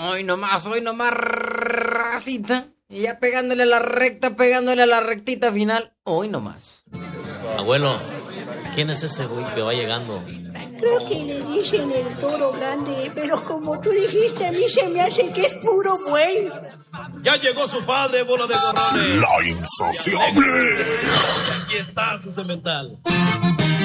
Hoy nomás, racita. Y ya pegándole a la recta, pegándole a la rectita final. Hoy nomás. Abuelo, ¿quién es ese güey que va llegando? Creo que le dicen el toro grande, pero como tú dijiste, a mí se me hace que es puro buey. Ya llegó su padre, bola de gorrones. La insaciable. Aquí está su cemental.